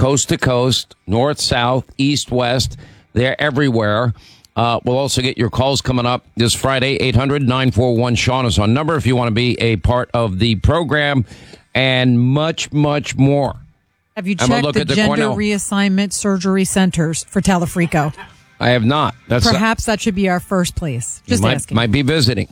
coast to coast, north, south, east, west. They're everywhere. We'll also get your calls coming up this Friday. 800-941-SEAN is our number if you want to be a part of the program, and much, much more. Have you checked the gender reassignment surgery centers for Talafrico? I have not. Perhaps that should be our first place. Just asking. Might be visiting.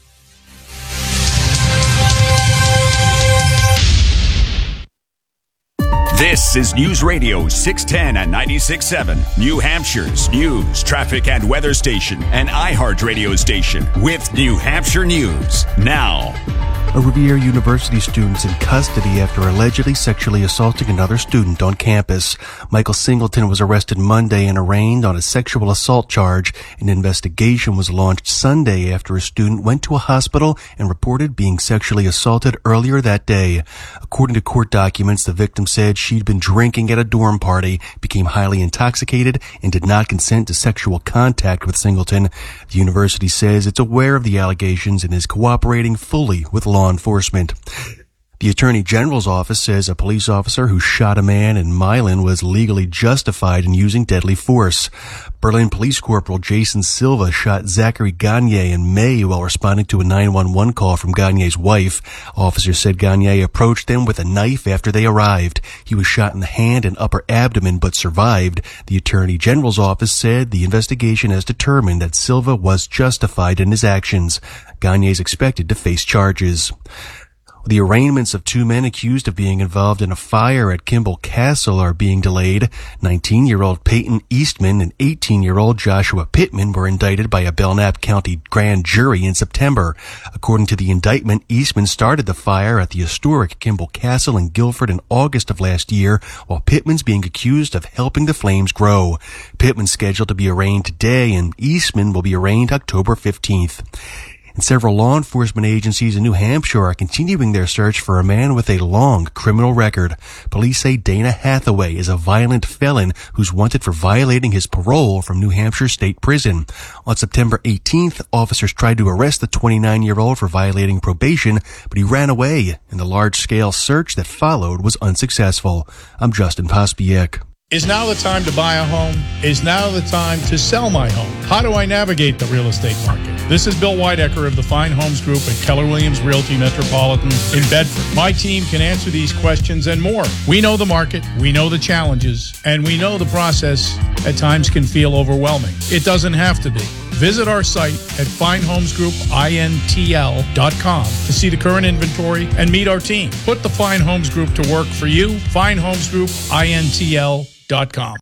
This is News Radio 610 and 96.7, New Hampshire's news, traffic, and weather station, and iHeart radio station with New Hampshire News. Now, a Rivier University student's in custody after allegedly sexually assaulting another student on campus. Michael Singleton was arrested Monday and arraigned on a sexual assault charge. An investigation was launched Sunday after a student went to a hospital and reported being sexually assaulted earlier that day. According to court documents, the victim said she'd been drinking at a dorm party, became highly intoxicated, and did not consent to sexual contact with Singleton. The university says it's aware of the allegations and is cooperating fully with law enforcement. The Attorney General's office says a police officer who shot a man in Milan was legally justified in using deadly force. Berlin Police Corporal Jason Silva shot Zachary Gagne in May while responding to a 911 call from Gagne's wife. Officers said Gagne approached them with a knife after they arrived. He was shot in the hand and upper abdomen but survived. The Attorney General's office said the investigation has determined that Silva was justified in his actions. Gagne is expected to face charges. The arraignments of two men accused of being involved in a fire at Kimball Castle are being delayed. 19-year-old Peyton Eastman and 18-year-old Joshua Pittman were indicted by a Belknap County grand jury in September. According to the indictment, Eastman started the fire at the historic Kimball Castle in Guilford in August of last year, while Pittman's being accused of helping the flames grow. Pittman's scheduled to be arraigned today, and Eastman will be arraigned October 15th. And several law enforcement agencies in New Hampshire are continuing their search for a man with a long criminal record. Police say Dana Hathaway is a violent felon who's wanted for violating his parole from New Hampshire State Prison. On September 18th, officers tried to arrest the 29-year-old for violating probation, but he ran away, and the large-scale search that followed was unsuccessful. I'm Justin Pospiek. Is now the time to buy a home? Is now the time to sell my home? How do I navigate the real estate market? This is Bill Weidecker of the Fine Homes Group at Keller Williams Realty Metropolitan in Bedford. My team can answer these questions and more. We know the market, we know the challenges, and we know the process at times can feel overwhelming. It doesn't have to be. Visit our site at FineHomesGroupINTL.com to see the current inventory and meet our team. Put the Fine Homes Group to work for you. FineHomesGroupINTL.com.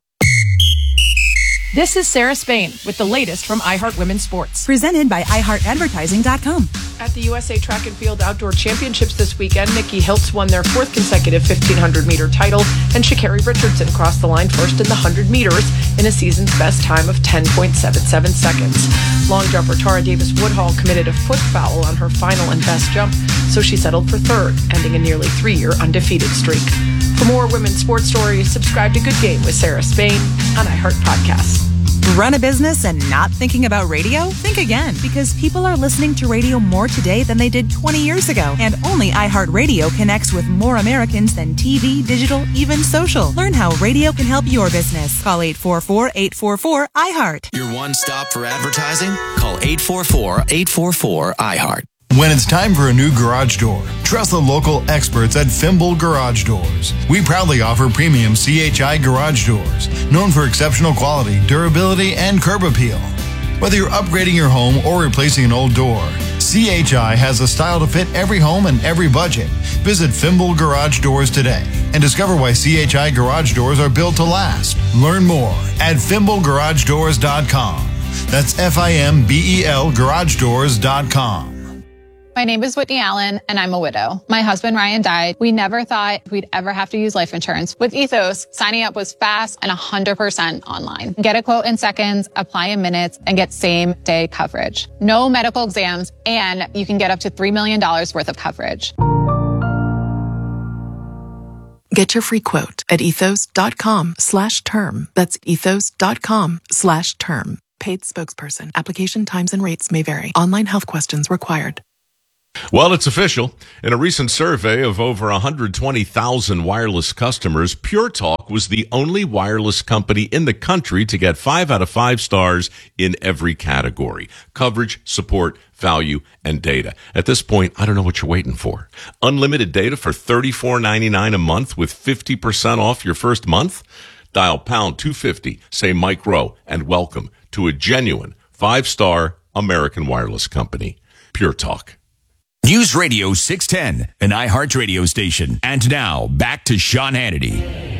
This is Sarah Spain with the latest from iHeart Women's Sports. Presented by iHeartAdvertising.com. At the USA Track and Field Outdoor Championships this weekend, Nikki Hiltz won their fourth consecutive 1,500-meter title, and Sha'Carri Richardson crossed the line first in the 100 meters in a season's best time of 10.77 seconds. Long jumper Tara Davis-Woodhull committed a foot foul on her final and best jump, so she settled for third, ending a nearly 3-year undefeated streak. For more women's sports stories, subscribe to Good Game with Sarah Spain on iHeart Podcasts. Run a business and not thinking about radio? Think again, because people are listening to radio more today than they did 20 years ago. And only iHeartRadio connects with more Americans than TV, digital, even social. Learn how radio can help your business. Call 844-844-iHeart. Your one stop for advertising? Call 844-844-iHeart. When it's time for a new garage door, trust the local experts at Fimble Garage Doors. We proudly offer premium CHI garage doors, known for exceptional quality, durability, and curb appeal. Whether you're upgrading your home or replacing an old door, CHI has a style to fit every home and every budget. Visit Fimble Garage Doors today and discover why CHI garage doors are built to last. Learn more at FimbleGarageDoors.com. That's FIMBEL GarageDoors.com. My name is Whitney Allen, and I'm a widow. My husband, Ryan, died. We never thought we'd ever have to use life insurance. With Ethos, signing up was fast and 100% online. Get a quote in seconds, apply in minutes, and get same-day coverage. No medical exams, and you can get up to $3 million worth of coverage. Get your free quote at ethos.com/term. That's ethos.com/term. Paid spokesperson. Application times and rates may vary. Online health questions required. Well, it's official. In a recent survey of over 120,000 wireless customers, Pure Talk was the only wireless company in the country to get 5 out of 5 stars in every category: coverage, support, value, and data. At this point, I don't know what you're waiting for. Unlimited data for $34.99 a month with 50% off your first month? Dial pound 250, say Mike Rowe, and welcome to a genuine 5-star American wireless company. Pure Talk. News Radio 610, an iHeart radio station. And now, back to Sean Hannity.